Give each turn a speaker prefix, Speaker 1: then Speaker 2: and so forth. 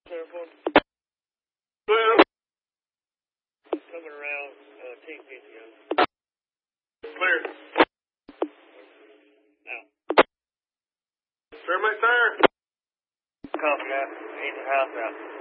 Speaker 1: Careful.
Speaker 2: Clear.
Speaker 1: Coming around T50.
Speaker 2: Clear.
Speaker 1: Now.
Speaker 2: Fairmate tire.
Speaker 1: Copy that. Need the house out.